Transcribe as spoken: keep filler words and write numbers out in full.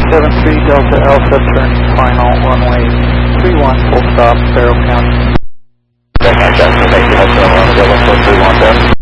seven three Delta Alpha, turning final, runway three one, full stop, Barrow County. Thank you, Jackson. Thank you. Hotel, runway three one seven.